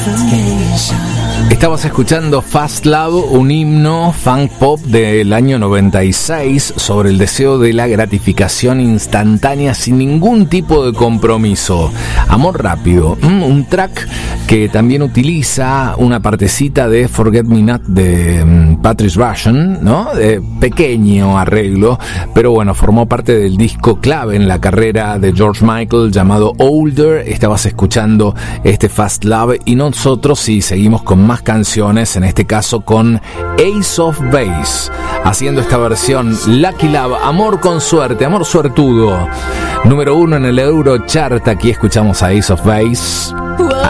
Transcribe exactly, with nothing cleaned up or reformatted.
Estabas escuchando Fast Love, un himno funk pop del año noventa y seis sobre el deseo de la gratificación instantánea sin ningún tipo de compromiso. Amor rápido, un track que también utiliza una partecita de Forget Me Not de Patrice Rushen, ¿no? De pequeño arreglo, pero bueno, formó parte del disco clave en la carrera de George Michael llamado Older. Estabas escuchando este Fast Love y nosotros sí seguimos con más canciones, en este caso con Ace of Base, haciendo esta versión Lucky Love, amor con suerte, amor suertudo, número uno en el Eurochart. Aquí escuchamos a Ace of Base.